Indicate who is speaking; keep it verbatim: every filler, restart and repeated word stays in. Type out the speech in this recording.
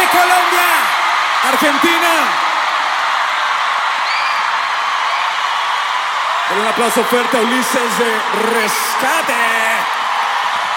Speaker 1: Colombia, Argentina. Un aplauso fuerte a Ulises de Rescate.